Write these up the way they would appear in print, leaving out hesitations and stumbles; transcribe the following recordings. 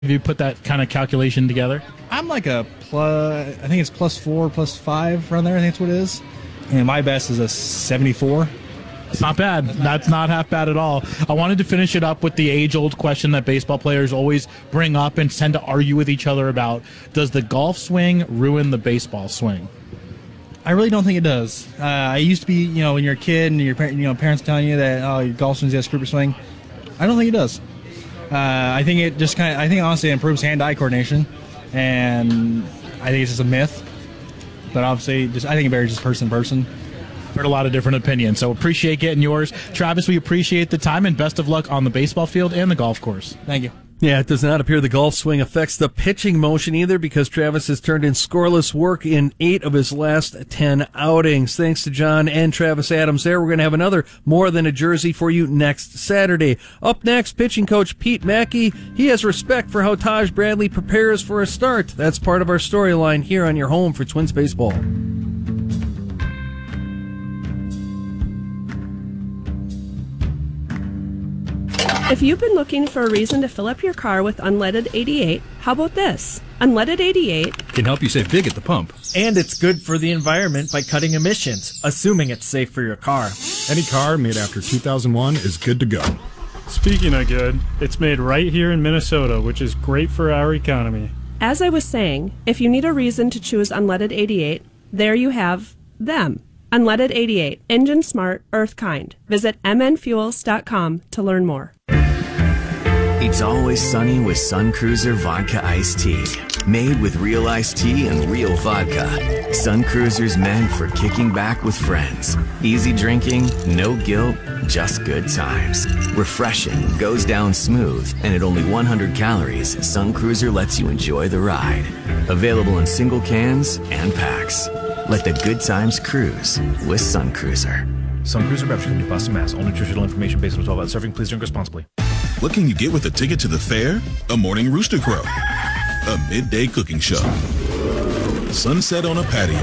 Have you put that kind of calculation together? I'm like I think it's +4, +5 around there. I think that's what it is. And my best is a 74. It's not bad. That's not half bad at all. I wanted to finish it up with the age-old question that baseball players always bring up and tend to argue with each other about. Does the golf swing ruin the baseball swing? I really don't think it does. I used to be, when you're a kid and your parents telling you that, your golf swing's got a scooper swing. I don't think it does. I think it just honestly it improves hand-eye coordination, and I think it's just a myth. But obviously, I think it varies just person to person. Heard a lot of different opinions, so appreciate getting yours. Travis, we appreciate the time, and best of luck on the baseball field and the golf course. Thank you. Yeah, it does not appear the golf swing affects the pitching motion either, because Travis has turned in scoreless work in 8 of his last 10 outings. Thanks to John and Travis Adams there. We're going to have another More Than a Jersey for you next Saturday. Up next, pitching coach Pete Mackey. He has respect for how Taj Bradley prepares for a start. That's part of our storyline here on your home for Twins baseball. If you've been looking for a reason to fill up your car with Unleaded 88, how about this? Unleaded 88 can help you save big at the pump. And it's good for the environment by cutting emissions, assuming it's safe for your car. Any car made after 2001 is good to go. Speaking of good, it's made right here in Minnesota, which is great for our economy. As I was saying, if you need a reason to choose Unleaded 88, there you have them. Unleaded 88, engine smart, earth kind. Visit mnfuels.com to learn more. It's always sunny with Sun Cruiser Vodka Iced Tea. Made with real iced tea and real vodka. Sun Cruiser's meant for kicking back with friends. Easy drinking, no guilt, just good times. Refreshing, goes down smooth, and at only 100 calories, Sun Cruiser lets you enjoy the ride. Available in single cans and packs. Let the good times cruise with Sun Cruiser. Sun Cruiser Beverage Company, Boston, Mass. All nutritional information based on 12 hours serving. Please drink responsibly. What can you get with a ticket to the fair? A morning rooster crow. A midday cooking show. Sunset on a patio.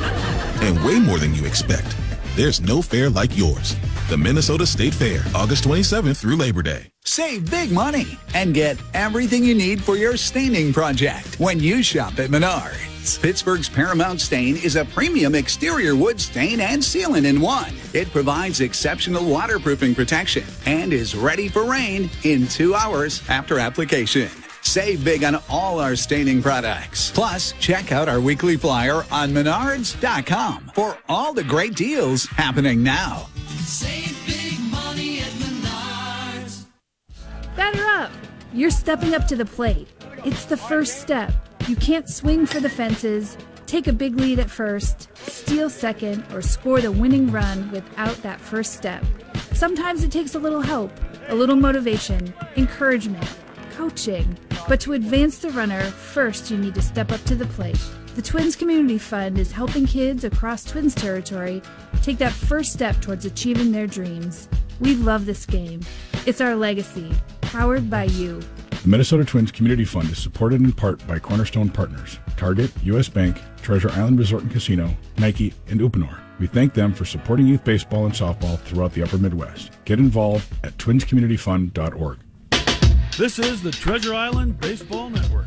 And way more than you expect. There's no fair like yours. The Minnesota State Fair, August 27th through Labor Day. Save big money and get everything you need for your staining project when you shop at Menards. Pittsburgh's Paramount Stain is a premium exterior wood stain and sealant in one. It provides exceptional waterproofing protection and is ready for rain in 2 hours after application. Save big on all our staining products. Plus, check out our weekly flyer on Menards.com for all the great deals happening now. Save big money at Menards. Batter up! You're stepping up to the plate. It's the first step. You can't swing for the fences, take a big lead at first, steal second, or score the winning run without that first step. Sometimes it takes a little help, a little motivation, encouragement, coaching. But to advance the runner, first you need to step up to the plate. The Twins Community Fund is helping kids across Twins territory take that first step towards achieving their dreams. We love this game. It's our legacy, powered by you. The Minnesota Twins Community Fund is supported in part by Cornerstone Partners, Target, U.S. Bank, Treasure Island Resort and Casino, Nike, and Uponor. We thank them for supporting youth baseball and softball throughout the upper Midwest. Get involved at twinscommunityfund.org. This is the Treasure Island Baseball Network.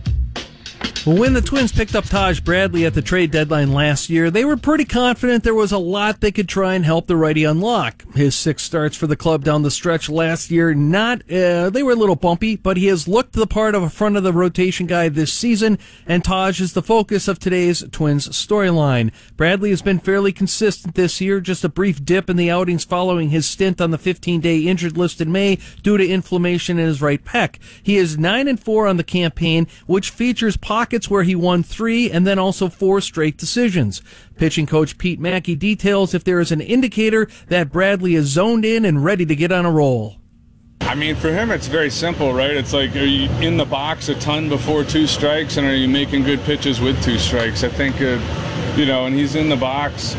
When the Twins picked up Taj Bradley at the trade deadline last year, they were pretty confident there was a lot they could try and help the righty unlock. His 6 starts for the club down the stretch last year, they were a little bumpy, but he has looked the part of a front-of-the-rotation guy this season, and Taj is the focus of today's Twins storyline. Bradley has been fairly consistent this year, just a brief dip in the outings following his stint on the 15-day injured list in May due to inflammation in his right pec. He is 9-4 on the campaign, which features pockets where he won 3 and then also 4 straight decisions. Pitching coach Pete Mackey details if there is an indicator that Bradley is zoned in and ready to get on a roll. I mean, for him, it's very simple, right? It's like, are you in the box a ton before 2 strikes, and are you making good pitches with 2 strikes? I think, and he's in the box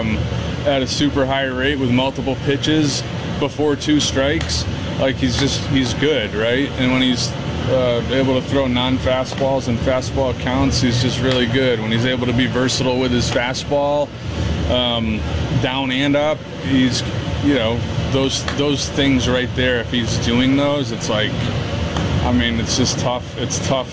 at a super high rate with multiple pitches before 2 strikes. Like, he's good, right? And when he's able to throw non-fastballs and fastball counts, he's just really good. When he's able to be versatile with his fastball, down and up, he's, those things right there, if he's doing those, it's like, I mean, it's just tough. It's tough